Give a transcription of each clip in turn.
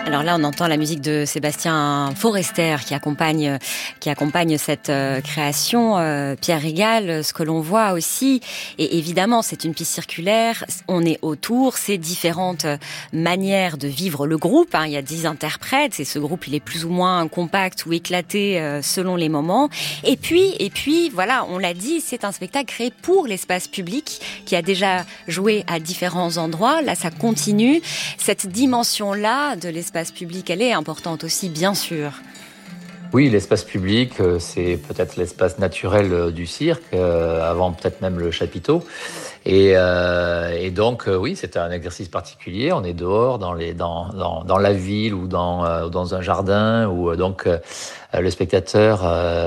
Alors là, on entend la musique de Sébastien Forester qui accompagne cette création. Pierre Rigal, ce que l'on voit aussi, et évidemment, c'est une piste circulaire. On est autour, c'est différentes manières de vivre le groupe. Il y a 10 interprètes, et ce groupe, il est plus ou moins compact ou éclaté selon les moments. Et puis, voilà, on l'a dit, c'est un spectacle créé pour l'espace public qui a déjà joué à différents endroits. Là, ça continue. Cette dimension-là de l'espace public, elle est importante aussi, bien sûr. Oui, l'espace public, c'est peut-être l'espace naturel du cirque, avant peut-être même le chapiteau. Et donc, oui, c'est un exercice particulier. On est dehors, dans la ville ou dans un jardin, où donc le spectateur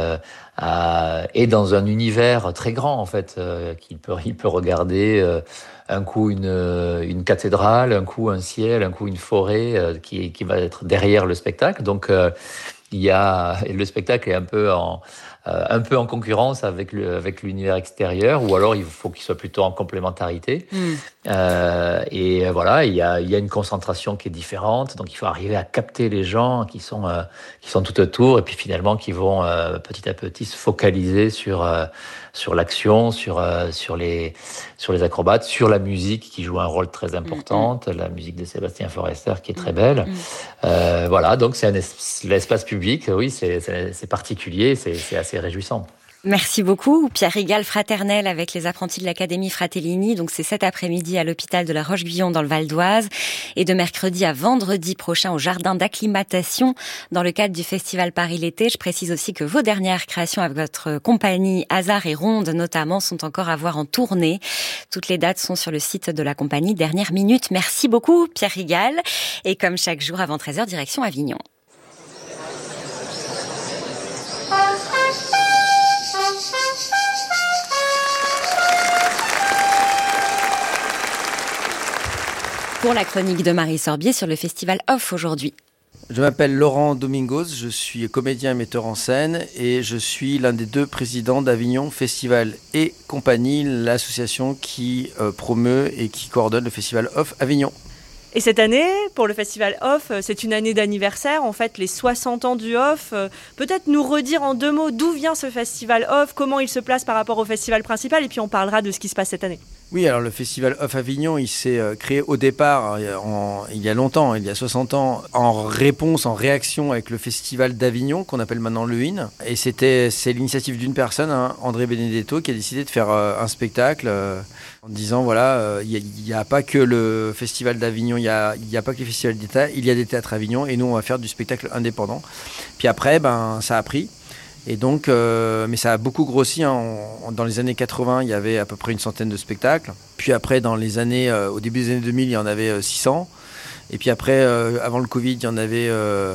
est dans un univers très grand, en fait, il peut regarder un coup une cathédrale, un coup un ciel, un coup une forêt qui va être derrière le spectacle. Donc, le spectacle est un peu en concurrence avec l'univers extérieur, ou alors il faut qu'il soit plutôt en complémentarité. Et voilà, il y a une concentration qui est différente, donc il faut arriver à capter les gens qui sont tout autour, et puis finalement qui vont petit à petit se focaliser sur l'action, sur les acrobates, sur la musique qui joue un rôle très important, la musique de Sébastien Forester qui est très belle. Voilà, donc c'est l'espace public, oui, c'est particulier, c'est assez réjouissant. Merci beaucoup. Pierre Rigal, Fraternelle avec les apprentis de l'Académie Fratellini. Donc c'est cet après-midi à l'hôpital de la Roche-Guyon dans le Val d'Oise, et de mercredi à vendredi prochain au jardin d'acclimatation dans le cadre du festival Paris l'été. Je précise aussi que vos dernières créations avec votre compagnie Hasard et Ronde notamment sont encore à voir en tournée. Toutes les dates sont sur le site de la compagnie Dernière Minute. Merci beaucoup Pierre Rigal. Et comme chaque jour avant 13h, direction Avignon. Pour la chronique de Marie Sorbier sur le festival Off aujourd'hui. Je m'appelle Laurent Domingos, je suis comédien et metteur en scène, et je suis l'un des 2 présidents d'Avignon Festival et Compagnie, l'association qui promeut et qui coordonne le festival Off Avignon. Et cette année, pour le Festival Off, c'est une année d'anniversaire, en fait, les 60 ans du Off. Peut-être nous redire en 2 mots d'où vient ce Festival Off, comment il se place par rapport au festival principal, et puis on parlera de ce qui se passe cette année. Oui, alors le Festival Off Avignon, il s'est créé au départ, il y a longtemps, il y a 60 ans, en réaction avec le Festival d'Avignon, qu'on appelle maintenant le IN. Et c'est l'initiative d'une personne, André Benedetto, qui a décidé de faire un spectacle en disant, voilà, il n'y a pas que le Festival d'Avignon, il n'y a pas que les festivals d'État, il y a des théâtres à Avignon, et nous, on va faire du spectacle indépendant. Puis après, ça a pris. Et donc, mais ça a beaucoup grossi. Dans les années 80, il y avait à peu près une centaine de spectacles. Puis après, au début des années 2000, il y en avait 600. Et puis après, avant le Covid, il y en avait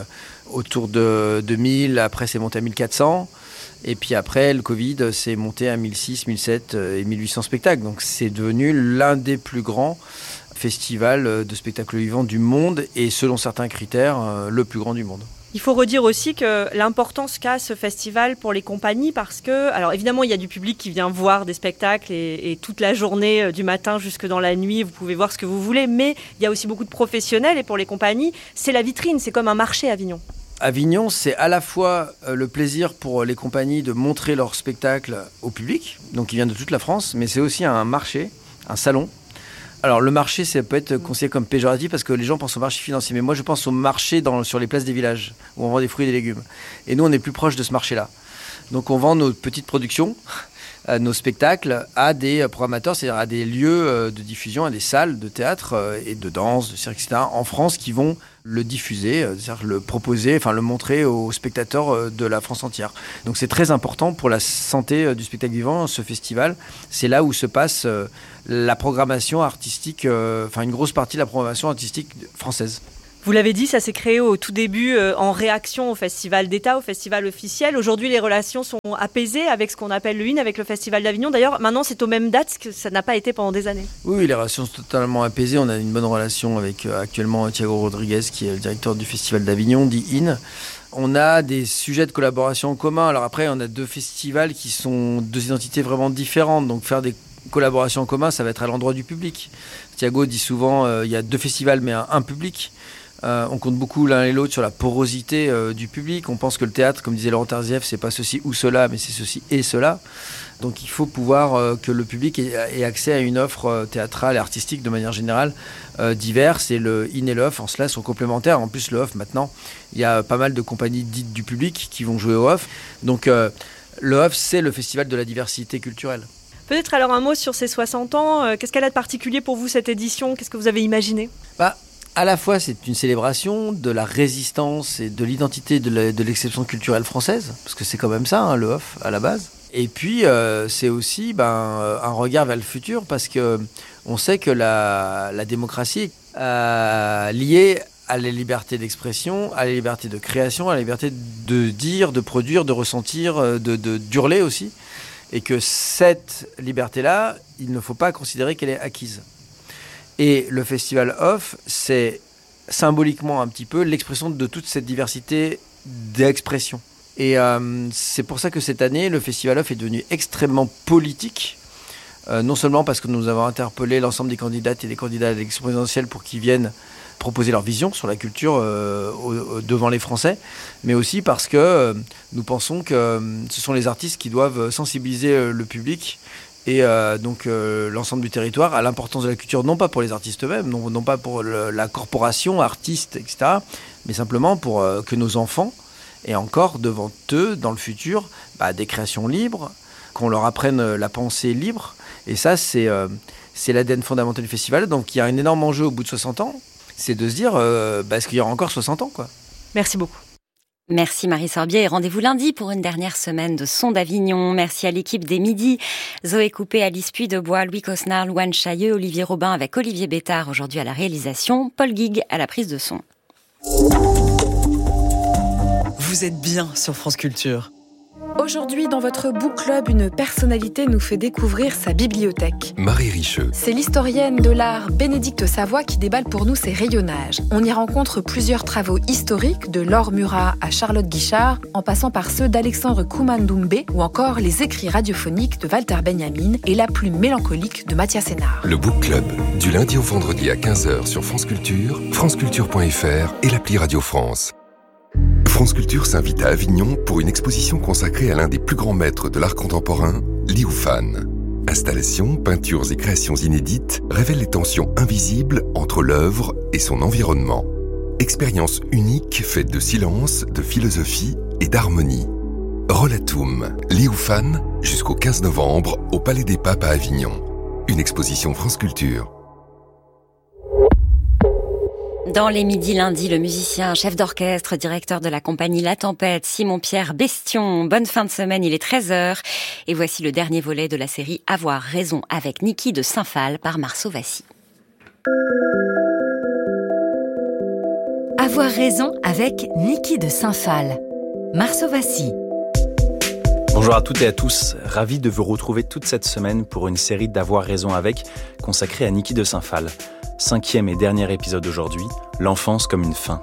autour de 2000. Après, c'est monté à 1400. Et puis après, le Covid, c'est monté à 1600, 1700 et 1800 spectacles. Donc c'est devenu l'un des plus grands festivals de spectacles vivants du monde. Et selon certains critères, le plus grand du monde. Il faut redire aussi que l'importance qu'a ce festival pour les compagnies, parce que, alors évidemment, il y a du public qui vient voir des spectacles et toute la journée, du matin jusque dans la nuit, vous pouvez voir ce que vous voulez, mais il y a aussi beaucoup de professionnels, et pour les compagnies, c'est la vitrine, c'est comme un marché Avignon. Avignon, c'est à la fois le plaisir pour les compagnies de montrer leurs spectacles au public, donc qui vient de toute la France, mais c'est aussi un marché, un salon. Alors le marché, ça peut être considéré comme péjoratif parce que les gens pensent au marché financier. Mais moi, je pense au marché sur les places des villages où on vend des fruits et des légumes. Et nous, on est plus proche de ce marché-là. Donc on vend nos petites productions, nos spectacles à des programmateurs, c'est-à-dire à des lieux de diffusion, à des salles de théâtre et de danse, de cirque, etc. en France qui vont le diffuser, c'est-à-dire le montrer aux spectateurs de la France entière. Donc c'est très important pour la santé du spectacle vivant, ce festival. C'est là où se passe la programmation artistique, une grosse partie de la programmation artistique française. Vous l'avez dit, ça s'est créé au tout début en réaction au festival d'État, au festival officiel. Aujourd'hui, les relations sont apaisées avec ce qu'on appelle le IN, avec le festival d'Avignon. D'ailleurs, maintenant, c'est aux mêmes dates que ça n'a pas été pendant des années. Oui, les relations sont totalement apaisées. On a une bonne relation avec actuellement Thiago Rodriguez, qui est le directeur du festival d'Avignon, dit IN. On a des sujets de collaboration en commun. Alors après, on a 2 festivals qui sont 2 identités vraiment différentes. Donc faire des collaboration en commun, ça va être à l'endroit du public. Thiago dit souvent, il y a 2 festivals, mais un public. On compte beaucoup l'un et l'autre sur la porosité du public. On pense que le théâtre, comme disait Laurent Terzieff, c'est pas ceci ou cela, mais c'est ceci et cela. Donc il faut pouvoir que le public ait accès à une offre théâtrale et artistique de manière générale diverse, et le in et le off en cela sont complémentaires. En plus le off maintenant, il y a pas mal de compagnies dites du public qui vont jouer au off. Donc le off, c'est le festival de la diversité culturelle. Peut-être alors un mot sur ces 60 ans. Qu'est-ce qu'elle a de particulier pour vous cette édition ? Qu'est-ce que vous avez imaginé ? À la fois, c'est une célébration de la résistance et de l'identité de l'exception culturelle française, parce que c'est quand même ça, le off, à la base. Et puis, c'est aussi un regard vers le futur, parce qu'on sait que la démocratie est liée à la liberté d'expression, à la liberté de création, à la liberté de dire, de produire, de ressentir, d'hurler aussi. Et que cette liberté-là, il ne faut pas considérer qu'elle est acquise. Et le festival off, c'est symboliquement un petit peu l'expression de toute cette diversité d'expression. Et c'est pour ça que cette année, le festival off est devenu extrêmement politique. Non seulement parce que nous avons interpellé l'ensemble des candidates et des candidats à l'élection présidentielle pour qu'ils viennent proposer leur vision sur la culture devant les Français, mais aussi parce que nous pensons que ce sont les artistes qui doivent sensibiliser le public et donc l'ensemble du territoire à l'importance de la culture, non pas pour les artistes eux-mêmes, non pas pour la corporation, artistes, etc., mais simplement pour que nos enfants aient encore devant eux, dans le futur, des créations libres, qu'on leur apprenne la pensée libre. Et ça, c'est l'ADN fondamental du festival. Donc il y a un énorme enjeu au bout de 60 ans, c'est de se dire, est-ce qu'il y aura encore 60 ans, quoi. Merci beaucoup. Merci Marie Sorbier, et rendez-vous lundi pour une dernière semaine de Son d'Avignon. Merci à l'équipe des Midis, Zoé Coupé, Alice Puy-Debois, Louis Cosnard, Louane Chailleux, Olivier Robin avec Olivier Bétard aujourd'hui à la réalisation, Paul Guigues à la prise de son. Vous êtes bien sur France Culture. Aujourd'hui, dans votre Book Club, une personnalité nous fait découvrir sa bibliothèque. Marie Richeux. C'est l'historienne de l'art Bénédicte Savoie qui déballe pour nous ses rayonnages. On y rencontre plusieurs travaux historiques, de Laure Murat à Charlotte Guichard, en passant par ceux d'Alexandre Koumandoumbé ou encore les écrits radiophoniques de Walter Benjamin et la plume mélancolique de Mathias Sénard. Le Book Club, du lundi au vendredi à 15h sur France Culture, franceculture.fr et l'appli Radio France. France Culture s'invite à Avignon pour une exposition consacrée à l'un des plus grands maîtres de l'art contemporain, Liu Fan. Installations, peintures et créations inédites révèlent les tensions invisibles entre l'œuvre et son environnement. Expérience unique faite de silence, de philosophie et d'harmonie. Rollatum, Liu Fan, jusqu'au 15 novembre au Palais des Papes à Avignon. Une exposition France Culture. Dans les midis lundi, le musicien, chef d'orchestre, directeur de la compagnie La Tempête, Simon-Pierre Bestion. Bonne fin de semaine, il est 13h. Et voici le dernier volet de la série Avoir raison avec Niki de Saint-Phal par Marceau Vassy. Avoir raison avec Niki de Saint-Phal. Marceau Vassy. Bonjour à toutes et à tous, ravi de vous retrouver toute cette semaine pour une série d'Avoir raison avec consacrée à Niki de Saint-Phal. 5e et dernier épisode aujourd'hui, l'enfance comme une fin.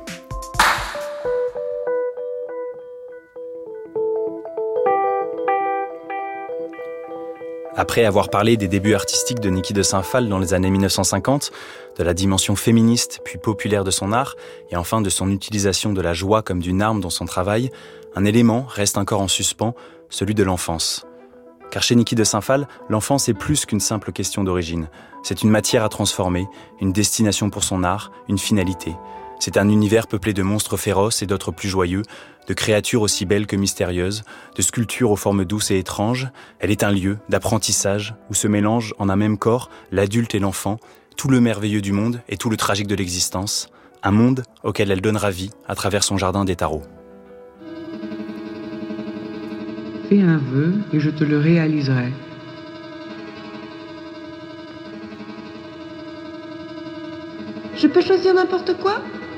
Après avoir parlé des débuts artistiques de Niki de Saint-Phal dans les années 1950, de la dimension féministe puis populaire de son art, et enfin de son utilisation de la joie comme d'une arme dans son travail, un élément reste encore en suspens, celui de l'enfance. Car chez Niki de Saint-Phal, l'enfance est plus qu'une simple question d'origine. C'est une matière à transformer, une destination pour son art, une finalité. C'est un univers peuplé de monstres féroces et d'autres plus joyeux, de créatures aussi belles que mystérieuses, de sculptures aux formes douces et étranges. Elle est un lieu d'apprentissage où se mélangent en un même corps l'adulte et l'enfant, tout le merveilleux du monde et tout le tragique de l'existence. Un monde auquel elle donnera vie à travers son jardin des tarots. Fais un vœu et je te le réaliserai. Je peux choisir n'importe quoi ?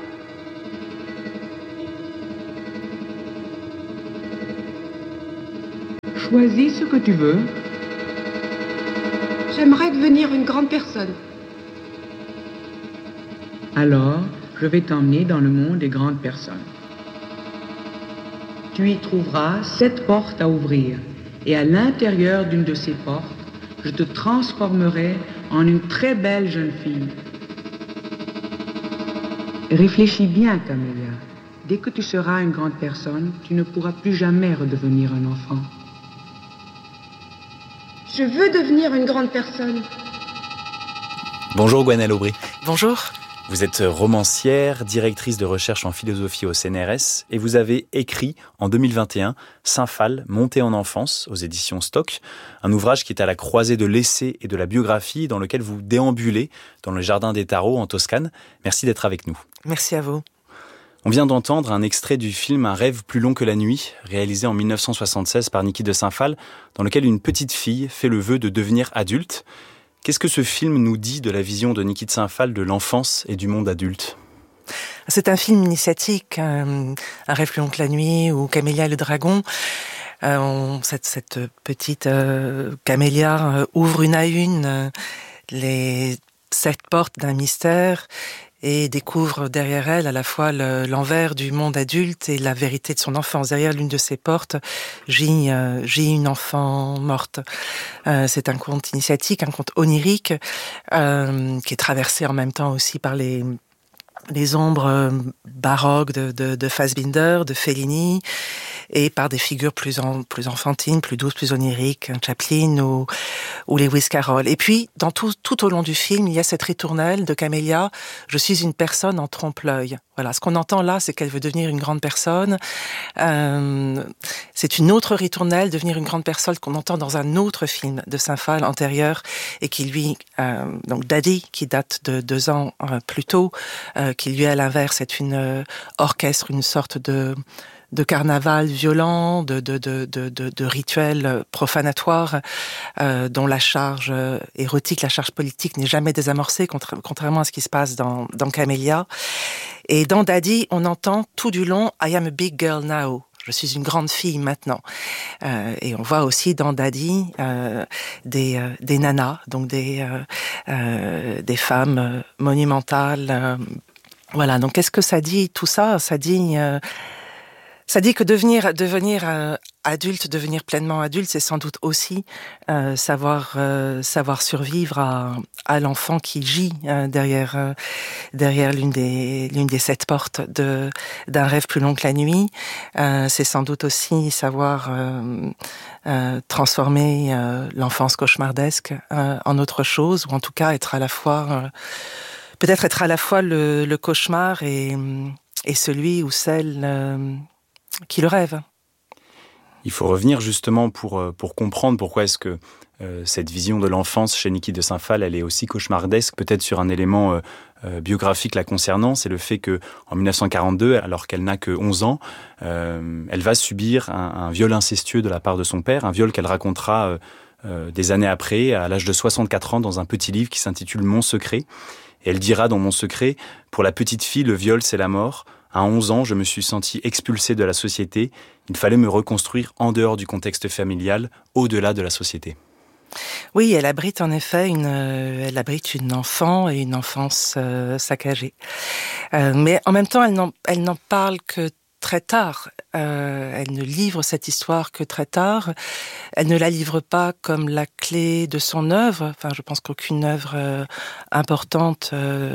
Choisis ce que tu veux. J'aimerais devenir une grande personne. Alors, je vais t'emmener dans le monde des grandes personnes. Tu y trouveras 7 portes à ouvrir. Et à l'intérieur d'une de ces portes, je te transformerai en une très belle jeune fille. Réfléchis bien, Camélia. Dès que tu seras une grande personne, tu ne pourras plus jamais redevenir un enfant. Je veux devenir une grande personne. Bonjour Gwenaëlle Aubry. Bonjour. Vous êtes romancière, directrice de recherche en philosophie au CNRS et vous avez écrit en 2021 Saint-Phal, montée en enfance aux éditions Stock, un ouvrage qui est à la croisée de l'essai et de la biographie dans lequel vous déambulez dans le jardin des Tarots en Toscane. Merci d'être avec nous. Merci à vous. On vient d'entendre un extrait du film Un rêve plus long que la nuit, réalisé en 1976 par Niki de Saint-Phal, dans lequel une petite fille fait le vœu de devenir adulte. Qu'est-ce que ce film nous dit de la vision de Niki de Saint-Phal de l'enfance et du monde adulte ? C'est un film initiatique, Un rêve plus long que la nuit ou Camélia le dragon. Cette petite Camélia ouvre une à une les 7 portes d'un mystère et découvre derrière elle à la fois l'envers du monde adulte et la vérité de son enfance. Derrière l'une de ces portes gît une enfant morte. C'est un conte initiatique, un conte onirique, qui est traversé en même temps aussi par les ombres baroques de Fassbinder, de Fellini, et par des figures plus enfantines, plus douces, plus oniriques, Chaplin ou Lewis Carroll. Et puis, tout au long du film, il y a cette ritournelle de Camélia, je suis une personne en trompe-l'œil. Voilà, ce qu'on entend là, c'est qu'elle veut devenir une grande personne. C'est une autre ritournelle, devenir une grande personne, qu'on entend dans un autre film de Saint-Phal antérieur, et qui lui, donc Daddy, qui date de 2 ans plus tôt, qui lui, à l'inverse, est une orchestre, une sorte de carnaval violent, de rituels profanatoires, dont la charge érotique, la charge politique n'est jamais désamorcée, contrairement à ce qui se passe dans Camélia. Et dans Daddy, on entend tout du long « I am a big girl now ». Je suis une grande fille maintenant. Et on voit aussi dans Daddy des nanas, donc des femmes monumentales. Voilà, donc qu'est-ce que ça dit tout ça ? Ça dit que devenir adulte, devenir pleinement adulte, c'est sans doute aussi savoir survivre à l'enfant qui gît derrière l'une des 7 portes d'un rêve plus long que la nuit. C'est sans doute aussi savoir transformer l'enfance cauchemardesque en autre chose, ou en tout cas être à la fois le cauchemar et celui ou celle qui le rêve. Il faut revenir justement pour comprendre pourquoi est-ce que cette vision de l'enfance chez Niki de Saint-Phal, elle est aussi cauchemardesque, peut-être sur un élément biographique la concernant, c'est le fait que en 1942, alors qu'elle n'a que 11 ans, elle va subir un viol incestueux de la part de son père, un viol qu'elle racontera des années après, à l'âge de 64 ans, dans un petit livre qui s'intitule « Mon secret ». Et elle dira dans Mon secret, pour la petite fille, le viol, c'est la mort. À 11 ans, je me suis sentie expulsée de la société. Il fallait me reconstruire en dehors du contexte familial, au-delà de la société. Oui, elle abrite en effet une enfant et une enfance saccagée. Mais en même temps, elle n'en parle que très tard. Elle ne livre cette histoire que très tard. Elle ne la livre pas comme la clé de son œuvre. Enfin, je pense qu'aucune œuvre importante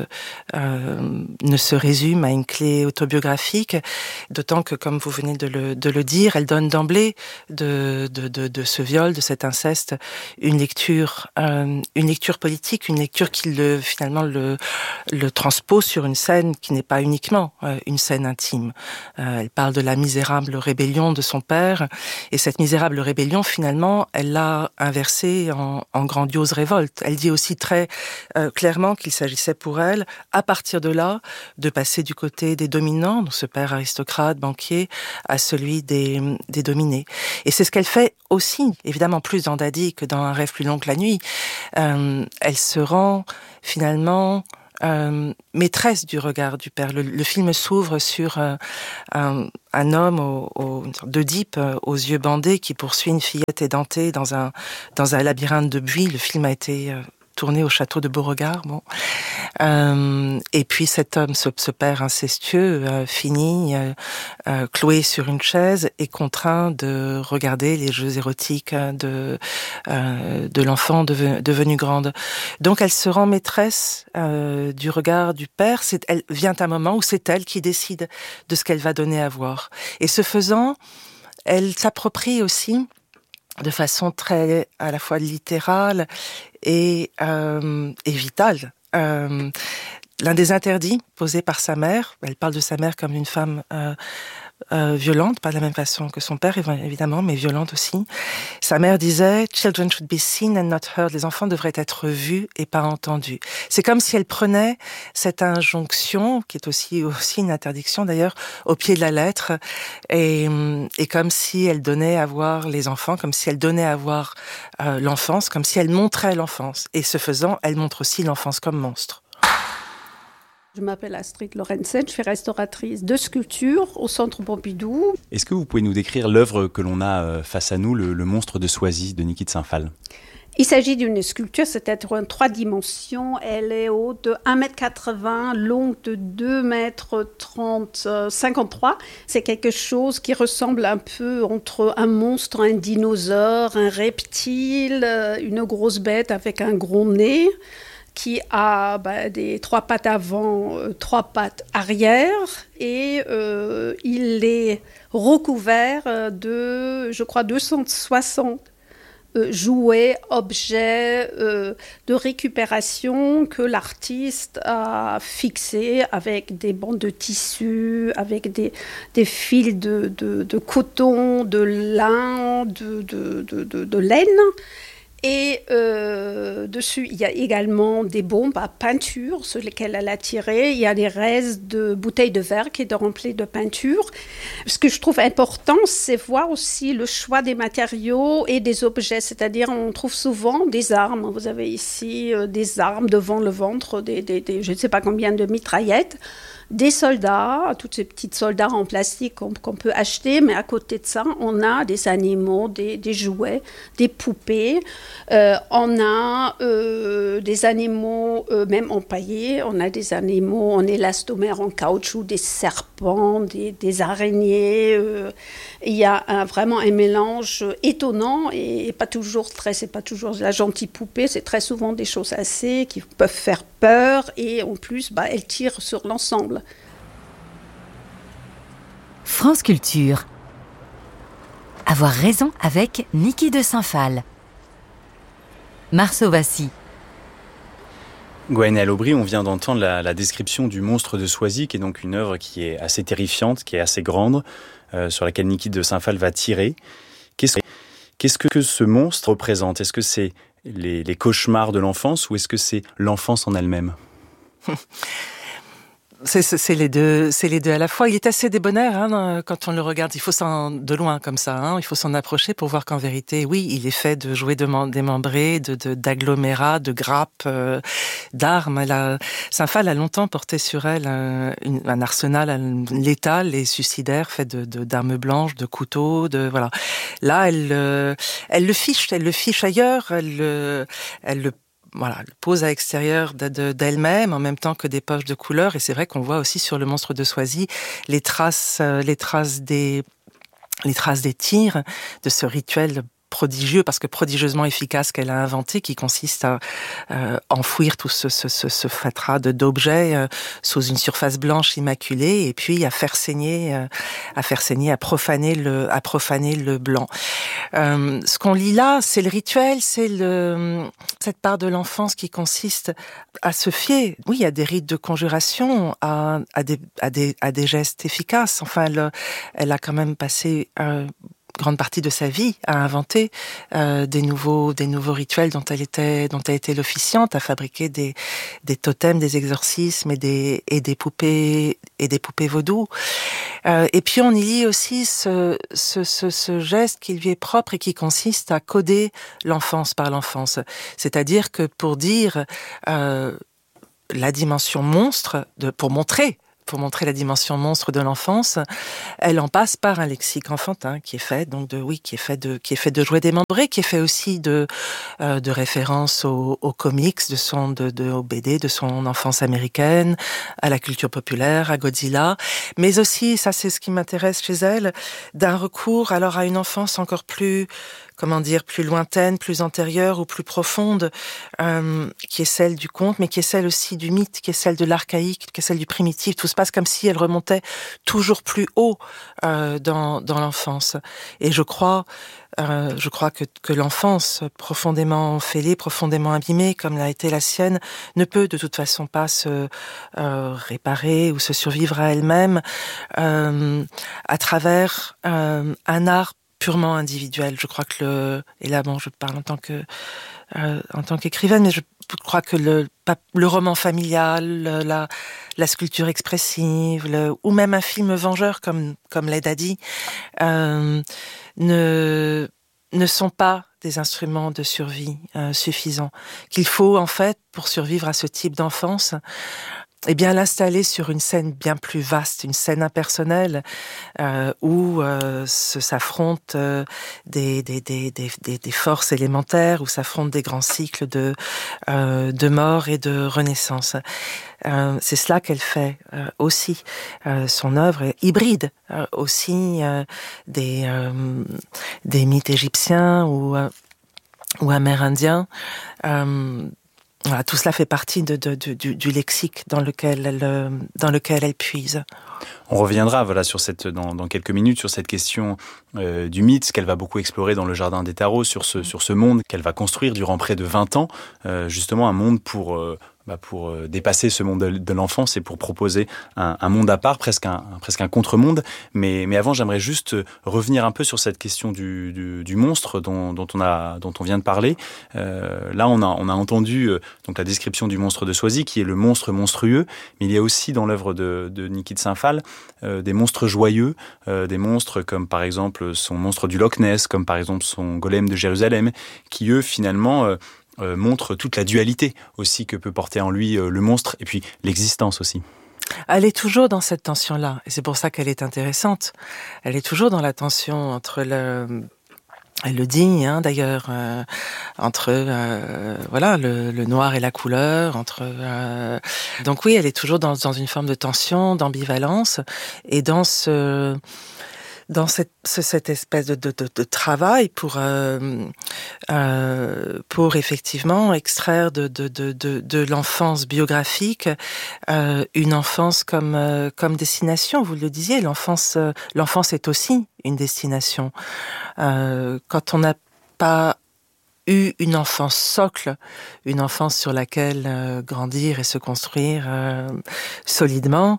ne se résume à une clé autobiographique. D'autant que, comme vous venez de le dire, elle donne d'emblée de ce viol, de cet inceste, une lecture politique, une lecture qui finalement le transpose sur une scène qui n'est pas uniquement une scène intime. Elle parle de la misérable rébellion de son père, et cette misérable rébellion, finalement, elle l'a inversée en grandiose révolte. Elle dit aussi très clairement qu'il s'agissait pour elle, à partir de là, de passer du côté des dominants, donc ce père aristocrate, banquier, à celui des dominés. Et c'est ce qu'elle fait aussi, évidemment plus dans Daddy que dans Un rêve plus long que la nuit. Elle se rend finalement maîtresse du regard du père. Le film s'ouvre sur un homme d'Oedipe aux yeux bandés qui poursuit une fillette édentée dans un labyrinthe de buis. Le film a été tourné au château de Beauregard. Bon. Et puis cet homme, ce père incestueux, finit cloué sur une chaise et contraint de regarder les jeux érotiques de l'enfant devenue grande. Donc elle se rend maîtresse du regard du père. Elle vient un moment où c'est elle qui décide de ce qu'elle va donner à voir. Et ce faisant, elle s'approprie aussi de façon très à la fois littérale et vitale. L'un des interdits posés par sa mère, elle parle de sa mère comme une femme violente, pas de la même façon que son père évidemment, mais violente aussi. Sa mère disait « Children should be seen and not heard ». Les enfants devraient être vus et pas entendus. C'est comme si elle prenait cette injonction, qui est aussi une interdiction d'ailleurs, au pied de la lettre, et comme si elle donnait à voir les enfants, comme si elle donnait à voir l'enfance, comme si elle montrait l'enfance. Et ce faisant, elle montre aussi l'enfance comme monstre. Je m'appelle Astrid Lorentzen, je suis restauratrice de sculpture au Centre Pompidou. Est-ce que vous pouvez nous décrire l'œuvre que l'on a face à nous, le monstre de Soisy de Niki de Saint-Phal ? Il s'agit d'une sculpture, c'est-à-dire en 3 dimensions. Elle est haute de 1,80 m, longue de 2,30 m, 53. C'est quelque chose qui ressemble un peu entre un monstre, un dinosaure, un reptile, une grosse bête avec un gros nez, qui a des 3 pattes avant, 3 pattes arrière, et il est recouvert de, je crois, 260 jouets, objets de récupération que l'artiste a fixés avec des bandes de tissu, avec des fils de coton, de lin, de laine. Et dessus, il y a également des bombes à peinture sur lesquelles elle a tiré. Il y a des restes de bouteilles de verre qui étaient remplies de peinture. Ce que je trouve important, c'est voir aussi le choix des matériaux et des objets. C'est-à-dire, on trouve souvent des armes. Vous avez ici des armes devant le ventre, je ne sais pas combien de mitraillettes. Des soldats, tous ces petits soldats en plastique qu'on peut acheter, mais à côté de ça, on a des animaux, des jouets, des poupées. On a des animaux même empaillés, on a des animaux en élastomère, en caoutchouc, des serpents, des araignées. Il y a vraiment un mélange étonnant et c'est pas toujours la gentille poupée, c'est très souvent des choses assez qui peuvent faire peur et en plus, elle tire sur l'ensemble. France Culture. Avoir raison avec Niki de Saint-Phal. Marceau Vassy. Gwenaëlle Aubry, on vient d'entendre la description du monstre de Soisy, qui est donc une œuvre qui est assez terrifiante, qui est assez grande, sur laquelle Niki de Saint-Phal va tirer. Qu'est-ce que ce monstre représente ? Est-ce que c'est les cauchemars de l'enfance ou est-ce que c'est l'enfance en elle-même ? C'est les deux à la fois. Il est assez débonnaire quand on le regarde. Il faut de loin comme ça. Il faut s'en approcher pour voir qu'en vérité, oui, il est fait de jouets démembrés, d'agglomérats, de grappes, d'armes. Saint-Phal a longtemps porté sur elle un arsenal létal et suicidaire fait d'armes blanches, de couteaux, voilà. Là, elle le fiche ailleurs. Elle le pose à l'extérieur d'elle-même en même temps que des poches de couleurs. Et c'est vrai qu'on voit aussi sur le monstre de Soisy les traces des tirs de ce rituel prodigieux, parce que prodigieusement efficace qu'elle a inventé, qui consiste à enfouir tout ce fatras d'objets sous une surface blanche immaculée, et puis à profaner le blanc. Ce qu'on lit là, c'est le rituel, c'est cette part de l'enfance qui consiste à se fier, oui, à des rites de conjuration, à des gestes efficaces. Enfin, elle a quand même passé grande partie de sa vie à inventer des nouveaux rituels dont elle était l'officiante, à fabriquer des totems, des exorcismes et des poupées vaudou. Et puis on y lit aussi ce geste qui lui est propre et qui consiste à coder l'enfance par l'enfance. C'est-à-dire que pour dire la dimension monstre, pour montrer pour montrer la dimension monstre de l'enfance, elle en passe par un lexique enfantin qui est fait qui est fait de jouets démembrés, qui est fait aussi de références aux comics aux BD de son enfance américaine, à la culture populaire, à Godzilla, mais aussi, ça c'est ce qui m'intéresse chez elle, d'un recours alors à une enfance encore plus plus lointaine, plus antérieure ou plus profonde, qui est celle du conte, mais qui est celle aussi du mythe, qui est celle de l'archaïque, qui est celle du primitif. Tout se passe comme si elle remontait toujours plus haut dans l'enfance. Et je crois que l'enfance, profondément fêlée, profondément abîmée, comme l'a été la sienne, ne peut de toute façon pas se réparer ou se survivre à elle-même à travers un art purement individuel. Je crois que et là bon, je parle en tant qu'écrivaine, mais je crois que le roman familial, la sculpture expressive, ou même un film vengeur comme Led Daddy, ne sont pas des instruments de survie suffisants. Qu'il faut en fait, pour survivre à ce type d'enfance, l'installer sur une scène bien plus vaste, une scène impersonnelle où s'affrontent des forces élémentaires, où s'affrontent des grands cycles de mort et de renaissance. C'est cela qu'elle fait aussi. Son œuvre est hybride aussi des mythes égyptiens ou amérindiens. Voilà, tout cela fait partie du lexique dans lequel elle puise. On reviendra dans quelques minutes sur cette question du mythe qu'elle va beaucoup explorer dans le Jardin des Tarots, sur ce monde qu'elle va construire durant près de 20 ans, justement un monde pour dépasser ce monde de l'enfance et pour proposer un monde à part, presque un contre-monde. Mais avant, j'aimerais juste revenir un peu sur cette question du monstre dont on vient de parler. Là, on a entendu donc la description du monstre de Soisy, qui est le monstre monstrueux, mais il y a aussi dans l'œuvre de Niki de Saint-Phal des monstres joyeux, des monstres comme par exemple son monstre du Loch Ness, comme par exemple son golem de Jérusalem, qui eux finalement montre toute la dualité aussi que peut porter en lui le monstre, et puis l'existence aussi. Elle est toujours dans cette tension-là, et c'est pour ça qu'elle est intéressante. Elle est toujours dans la tension entre elle le dit, d'ailleurs, entre le noir et la couleur, donc oui, elle est toujours dans une forme de tension, d'ambivalence, et dans cette espèce de travail pour effectivement extraire de l'enfance biographique une enfance comme destination. Vous le disiez, l'enfance est aussi une destination. Quand on n'a pas eu une enfance socle, une enfance sur laquelle grandir et se construire solidement,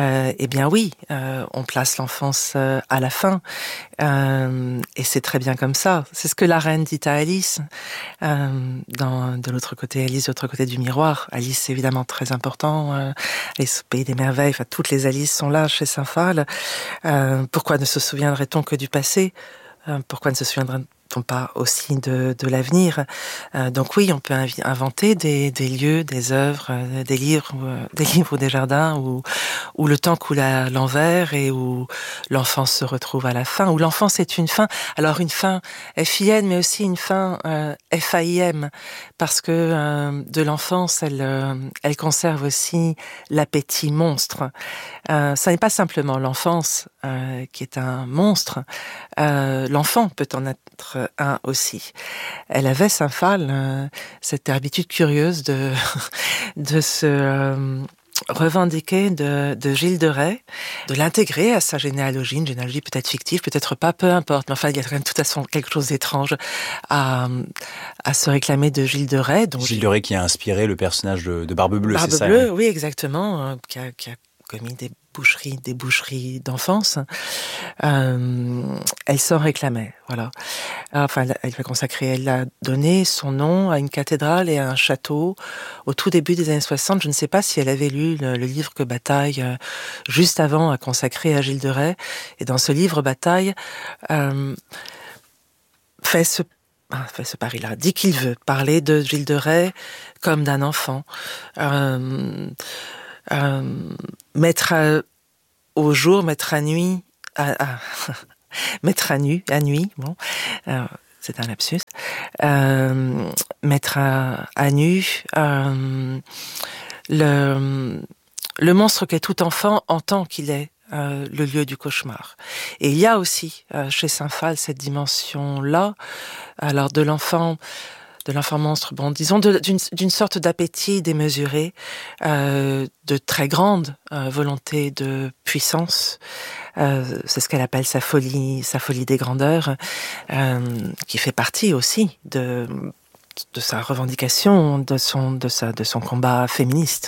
on place l'enfance à la fin. Et c'est très bien comme ça. C'est ce que la reine dit à Alice, de l'autre côté, Alice de l'autre côté du miroir. Alice, c'est évidemment très important. Alice au pays des merveilles, toutes les Alice sont là chez Saint-Phal. Pourquoi ne se souviendrait-on que du passé ? Pourquoi ne se souviendrait-on pas aussi de l'avenir ? Donc oui, on peut inventer des lieux, des œuvres, des livres ou des jardins où le temps coule à l'envers et où l'enfance se retrouve à la fin, où l'enfance est une fin. Alors une fin F-I-N, mais aussi une fin F-A-I-M, parce que de l'enfance, elle conserve aussi l'appétit monstre. Ça n'est pas simplement l'enfance qui est un monstre. L'enfant peut en être un aussi. Elle avait, Saint-Phal, cette habitude curieuse de se revendiquer de Gilles de Rais, de l'intégrer à sa généalogie, une généalogie peut-être fictive, peut-être pas, peu importe, mais enfin il y a quand même de toute façon quelque chose d'étrange à se réclamer de Gilles de Rais. Gilles de Rais qui a inspiré le personnage de Barbe Bleue, c'est ça ? Barbe Bleue, oui, exactement, qui a commis des boucheries d'enfance. Elle s'en réclamait, voilà. Enfin, elle a donné son nom à une cathédrale et à un château au tout début des années 60. Je ne sais pas si elle avait lu le livre que Bataille, juste avant, a consacré à Gilles de Rais. Et dans ce livre, Bataille fait ce pari-là, dit qu'il veut parler de Gilles de Rais comme d'un enfant. mettre au jour, mettre à nuit, mettre à nu, à nuit, bon, c'est un lapsus, mettre à nu le monstre qu'est tout enfant en tant qu'il est le lieu du cauchemar. Et il y a aussi chez Saint-Phal cette dimension-là, alors de l'enfant monstre, bon, disons d'une sorte d'appétit démesuré, de très grande volonté de puissance. C'est ce qu'elle appelle sa folie des grandeurs, qui fait partie aussi de sa revendication, de son combat féministe.